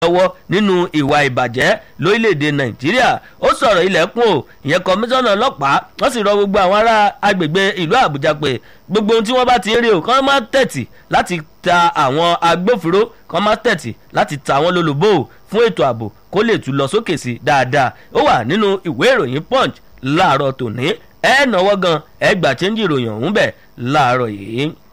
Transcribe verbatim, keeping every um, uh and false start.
lọ́wọ́ nínú ìwà ìbàjẹ́ lórílẹ̀‐èdè nàìjíríà. Ó sọ̀rọ̀ ilẹ̀kùn o ìyẹn kọmíṣánná ọlọ́pàá wọ́n sì rọ gbogbo àwọn ará agbègbè ìlú àbújá pé gbogbo ohun tí wọ́n bá ti rí o kán má tẹ̀tì láti ta àwọn agbófinró kán má tẹ̀tì láti ta àwọn lólobó fún ètò ààbò kó lè tún lọ sókè sí dáadáa. Ó wà nínú ìwé ìròyìn punch láàárọ̀ tòní ẹ̀ náwó gan ẹ̀ gbà chẹ́ńjì ìròyìn ọ̀hún bẹ̀ láàárọ̀ yìí.